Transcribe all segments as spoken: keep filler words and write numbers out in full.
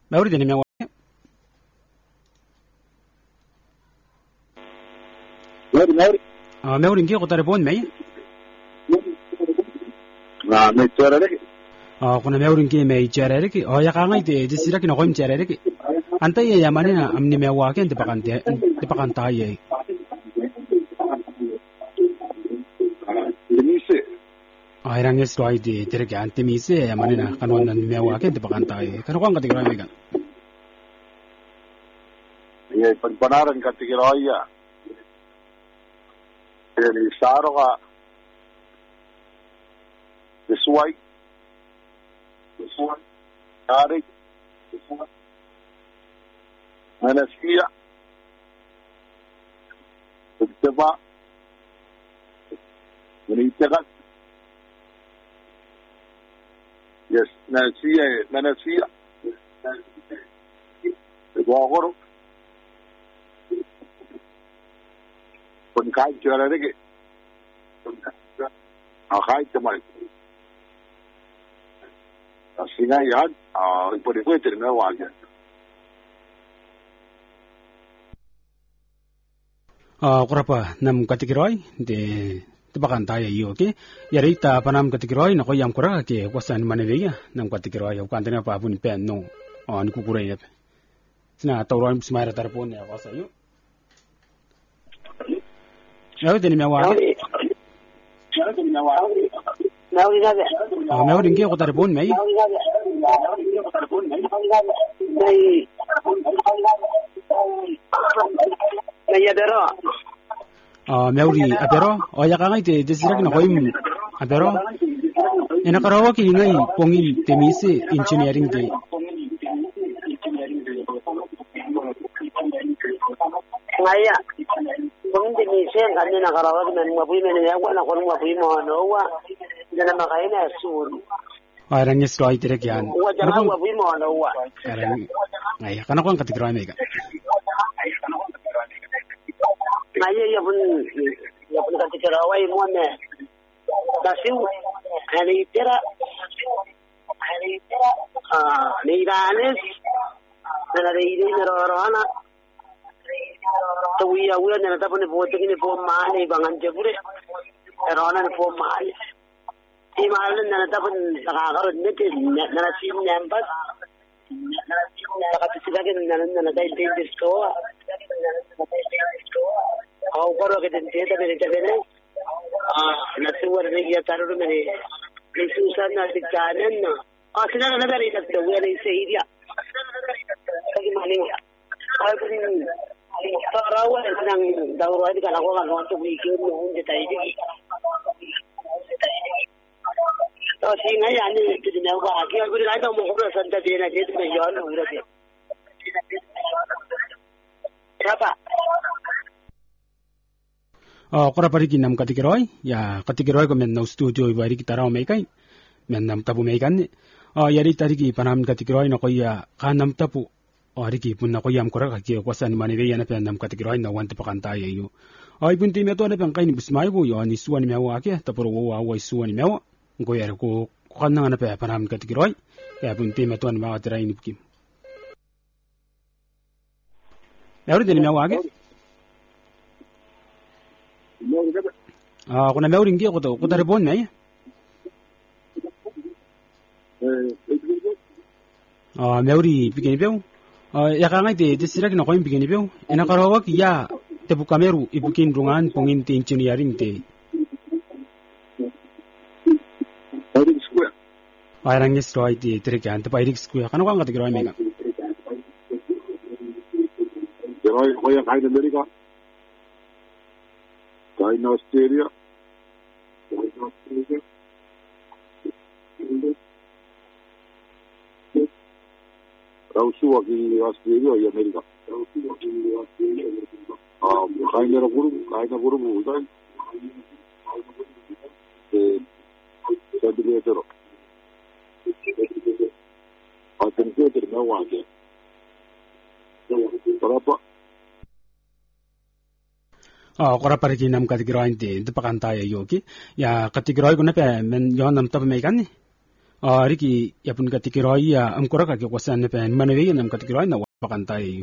Mauri deni mewa. Mauri Mauri. Ah Mauri ngi ko telefon mai. Na me tsara rek. Ah kuna Mauri ngi mai tsara rek. Oh ya ka ngai de sira ki no kom tsara rek. Anta ye ya mane na amni mewa ke de pakan de de pakan ta ye. Denise. Ah irang es roi de tere ke ante mi se ya mane na kanon na mewa ke de pakan ta ye. Kano ko ang katigran mai kan. Ye pagpanaran ka tigiroya. Ele saroga Deswai Deswai Tarik Manasia Ittaba Menitakat Yes, Manasia Manasia Ibogoro Kai juara lagi, ah kai teman, singa ya, ah ibu ibu itu mana wajah. Ah kurapa nam katikiroi de tebakan taya iyo ke, yari ta panam katikiroi na ko yam kurang ke kuasan mana dia nam katikiroi ya bukan tanya apa pun pen no, ah ni kukurai ya. Sina tauran semara terpon ya kuasa yo. Mauri deni mewa. Mauri deni mewa. Mauri gabe. Ah Mauri ngi ko telefon mai. Mauri ngi ko telefon mai. Mai. Mai adero. Ah Mauri adero. Oh ya ka ngai de de sira ki no koim adero. Ena karawa ki ngai pongin temise engineering de. Ngaya. Kung dinisen kami nakarawag na mga buhay na yawa na kung mga buhay mo ano wa na na makain na sun. Ah rang es roi tere kyan. Wa jara mga buhay mo ano wa. Rang ay kana ko ang katikran mai ka. Ngaya ya pun ya pun katikaraway mo na. Dasiw ani tira ani tira ah ni ranes na reide na rorana. Tuwi awi na nata pun bote kini po mani bangan jebure erona ni po mani ti malan na nata pun nakakaroon nito na sim number nakatisigagan na nata intended ko au paro ke dente bene bene ah nasuwar ne ya taru mene isusan na dikanan na ah sina na dari na tuwi na sehiya kagi mani ay pun Pagkarawan ng darurat ka na ko kan untuk bikin noon di tayo di. So singa yan ni tinawag ba kaya ko rin ito mo ko sa Santa Dina dito na yon ura di. Apa? Oh kora pari kinam katikiroi ya katikiroi ko men no studio ibari kita raw mai kai men nam tabu mai kan. Oh yari tari ki panam katikiroi na ko ya kanam tapu. Oh riki pun na ko yam kora ka kuasan mani be yana pen nam katikiroi na wante pakanta ye yo. Ai pun ti meto na pen kaini bismai bo yo ni suani mewa ke taporo wo wa suani mewa ngo yar ko kan na pe panam katikiroi ya pun ti meto na ma trai ni kim. Mauri deni mewa ke? Ah kuna Mauri ngi ko to ko telefon mai. Ah Mauri bikin beu. Uh, ya ka ngai de de sira ki no koim bigini beu ena karawa ki ya te bu kameru ibukin rungan pongin te engineering te Irik Square airang is roi te tere kan te Irik Square kana ko ngata roi mega roi ko ya kai Amerika kai na Australia kai na Australia Rausu aquí Australia y América. Rausu aquí Australia y América. Ah, kai na guru, kai na guru mo dai. Eh, sabi niya pero. Ah, tengo que terminar waje. Para pa. Ah, kora pare ki nam katigro ante de pakanta ya yoki. Ya katigro ko na pe men yo nam tab me kan ni. uh, riki yapun katikiroi ya amkora ka ke kwasan ne pen manwe nam katikiroi na wakanta yu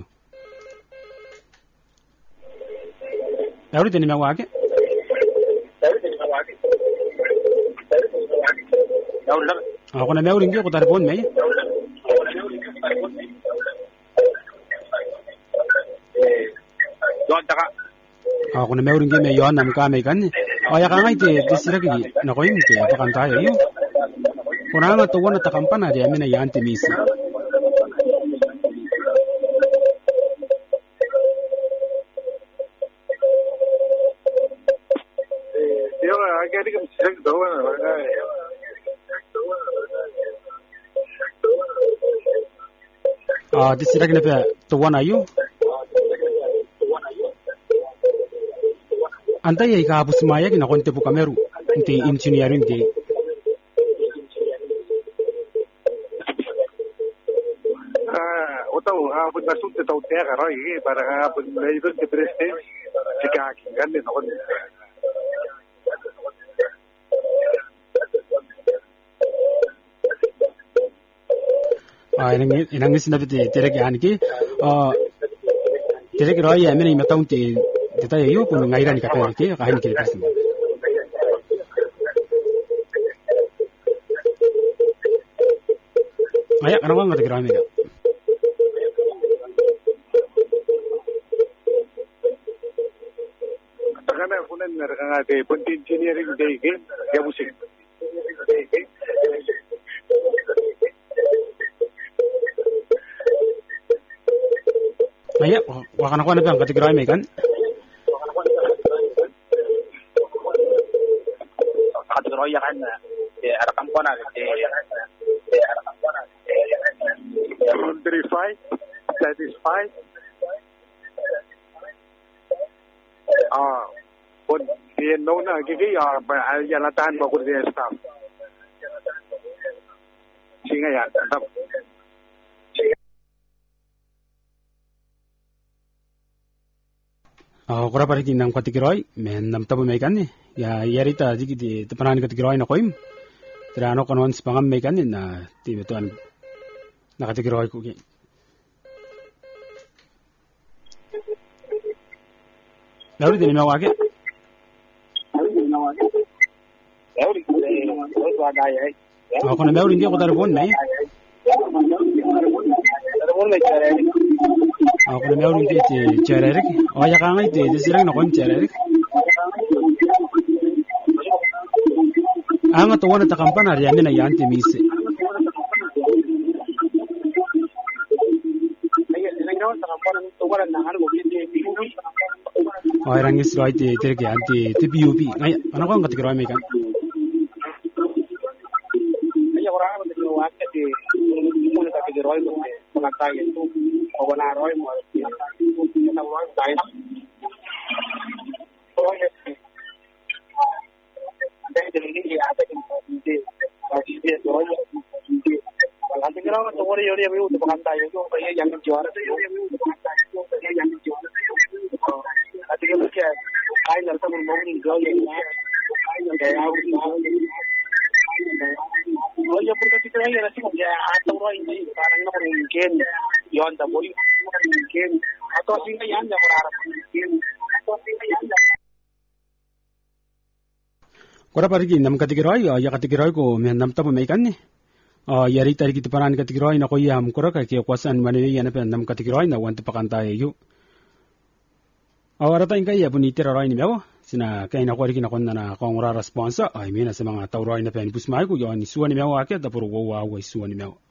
Every tini mewa ake ako na mewa ringi ko taripon me ako na mewa ringi me yon nam ka me kan aya ka ngai te disira ki na ko imte wakanta yu kuna nga to wana takampana dia mina yante misi Ah, this is like the one are you? Anta ya ka abu semaya kina konte bu kameru inti engineering de. Ah, otau abu nasut te tau terra rai para abu leidon te preste jika kan ne non. Ah, inang inang sinabi te tere ki ani ki ah tere ki rai amene mataun te deta yo kun ngaira ni kapel ke kahin ke person. Aya kana wang ngat gram ga. Takana kunen neranga te punti engineering de ke ya musik. Aya wakana ko na bang katigray me kan. Katigray ya kan eh arakam ko na eh arakam ko na Satisfied, satisfied. Ah, pun dia no na gigi ya ya latan bagus dia staff. Singa ya, tetap. Ah, kora pare kinang katigray men nam tabu me kan ni ya yarita jigi di tepanan katigray na koim. Tira ano konon spangam me kan ni na ti betuan nakatigray ko ki. Lauri din mewa ke. Lauri ko ko ada ya. Ako na mewa ringi ko taripon me. Taripon me chare. Ako na mewa ringi te chare ki. O ya ka ngai te disirang na kon chare ki. Anga to wana takampana ri amina yante mise. Ay rangis roi te tere ke anti te P U P ay ana ko ngat kiroi me kan Ay ora ba te wa ke te mo na ke roi ko ko na ta ye tu ko na roi mo na wa dai na ko ye dai de ni ya ta ke te ba ki te roi te wala te kira to ore ore me u to kan ta ye ko ye yang ke jwara te ye me u to kan ta ye ko ye yang ke jwara Ati que porque hay no estamos muy go y Oye, porque si te hay así como ya hasta uno ahí para no por un ken y anda por un ken a todo sin que anda por ahora ken a todo sin que anda Kora pare ki nam katigray ya katigray ko men nam tabu me kan ni ah yari tari ki tepanan katigray na ko yam kora ka ke kwasan manwe yana pe nam katigray na want pakanta yu Awara ta inkai ya buni tera roi ni mewa sina kai na kwari kina konna na kongora responsa ai mena sa mga tawroi na pen pusmai ku yo ni suani mewa ke ta puru wo wa wa suani mewa